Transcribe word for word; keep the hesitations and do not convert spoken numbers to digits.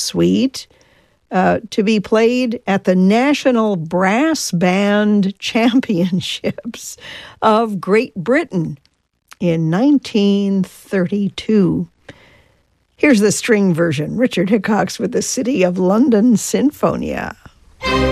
Suite uh, to be played at the National Brass Band Championships of Great Britain in nineteen thirty-two. Here's the string version, Richard Hickox with the City of London Sinfonia.